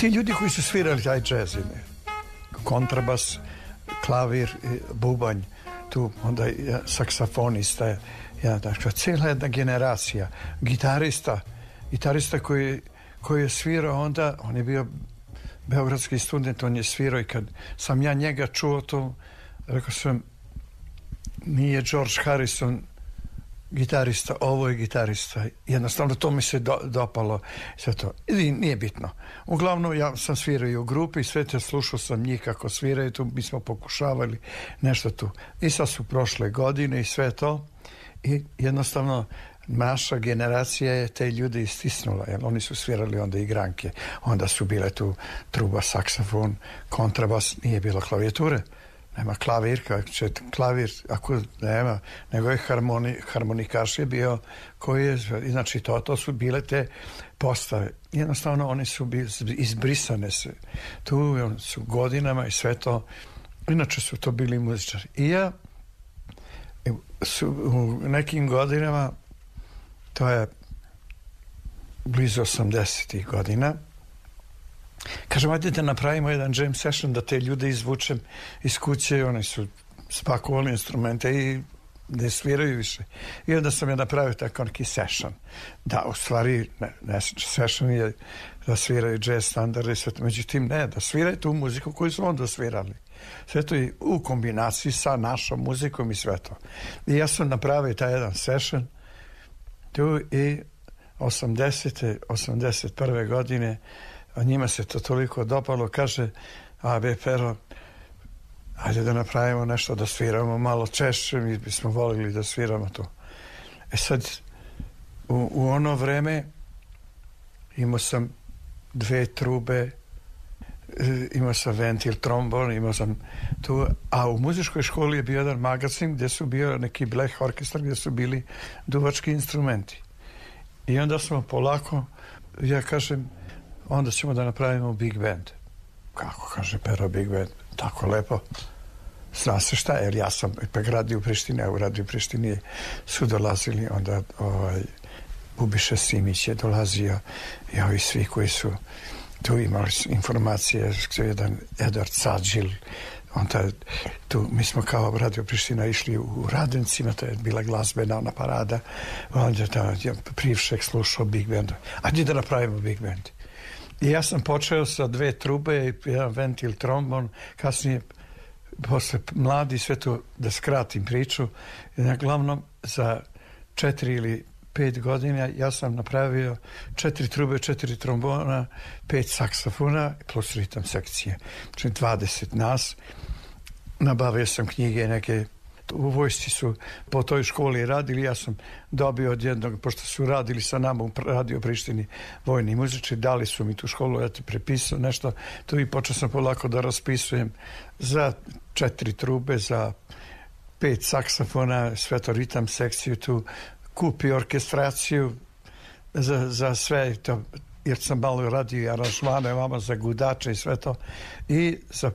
ti ljudi koji su svirali taj džez, kontrabas, klavir, bubanj, tu onda saksafonista, dakle, cijela jedna generacija, gitarista koji je svirao onda, on je bio beogradski student, on je svirao i kad sam ja njega čuo to, rekao sam, nije George Harrison gitarista, ovo je gitarista. Jednostavno to mi se dopalo. Sve to. I nije bitno. Uglavnom ja sam svirao i u grupi, sve te slušao sam njih kako sviraju, tu mi smo pokušavali nešto tu. I sad su prošle godine i sve to. I jednostavno naša generacija je te ljude istisnula, jer oni su svirali onda igranke. Onda su bile tu truba, saksofon, kontrabas, nije bilo klavijature. Nema klavir, ako nema, nego je harmonikaš je bio koji je, znači to su bile te postave. Jednostavno oni su izbrisane se. Tu su godinama i sve to, inače su to bili muzičari. I ja u nekim godinama, to je blizu 80. godina, kažem, ajde da napravimo jedan jam session, da te ljude izvučem iz kuće, oni su spakovali instrumente i ne sviraju više. I onda sam je napravio tako neki session. Da, u stvari, ne session je da sviraju jazz standarde, međutim ne, da sviraju tu muziku koju su onda svirali. Sve to je u kombinaciji sa našom muzikom i sve to. I ja sam napravio taj jedan session tu i 81. godine a njima se to toliko dopalo, kaže, Pero, ajde da napravimo nešto, da sviramo malo češće, mi bismo volili da sviramo to. Sad, u ono vreme imao sam 2 trube, imao sam ventil, trombon, imao sam tu, a u muzičkoj školi je bio jedan magazin gdje su bio neki Blech orkestar, gdje su bili duvački instrumenti. I onda smo polako, ja kažem, onda ćemo da napravimo big band. Kako, kaže Pero, big band? Tako lepo. Zna se šta, jer ja sam ipak radio u Prištini, a u Radio Prištini su dolazili onda Bubiša Simić je dolazio i ovi svi koji su tu imali informacije, jedan Edward Sadžil, onda tu, mi smo kao Radio Priština išli u Radencima, to je bila glazbena ona parada, onda Privšek slušao big band. Ajde da napravimo big band. I ja sam počeo sa 2 trube i jedan ventil, trombon, kasnije posle mladi, sve to da skratim priču, glavnom za 4 ili 5 godina ja sam napravio 4 trube, 4 trombona, 5 saksofona plus ritam sekcije. Znači 20 nas. Nabavio sam knjige neke, u vojsci su po toj školi radili, ja sam dobio od jednog, pošto su radili sa nama u Radio Prištini vojni muzičari, dali su mi tu školu, ja ti prepisao nešto, tu i počeo sam polako da raspisujem za 4 trube, za 5 saksofona, sve to ritam sekciju, tu kupi orkestraciju za sve to, jer sam malo radio i aranžmane vama za gudače i sve to, i za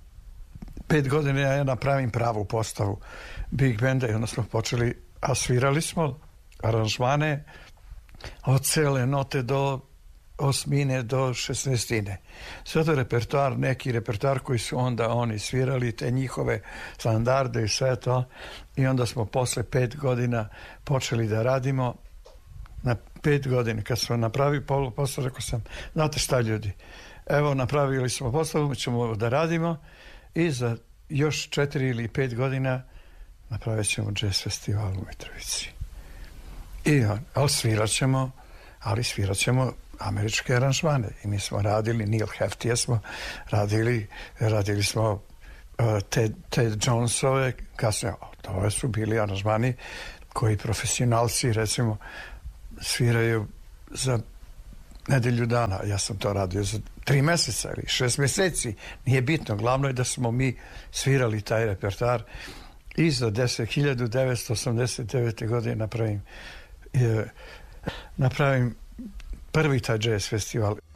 5 godina ja napravim pravu postavu big banda i onda smo počeli, a svirali smo aranžmane od cele note do osmine do 16. Sve to repertoar, neki repertoar koji su onda oni svirali, te njihove standarde i sve to, i onda smo posle 5 godina počeli da radimo. Na 5 godina kad smo napravili postavu, rekao sam, znate šta ljudi, evo napravili smo postavu, mi ćemo da radimo i za još 4 ili 5 godina napravit ćemo jazz festival u Mitrovici. Ali svirat ćemo američke aranžmane. I mi smo radili, Neil Heftija smo radili smo Ted Jonesove, kasnije, to su bili aranžmani koji profesionalci, recimo, sviraju za nedelju dana. Ja sam to radio za 3 meseca ili 6 meseci. Nije bitno. Glavno je da smo mi svirali taj repertoar i za 1989. godine napravim prvi taj jazz festival.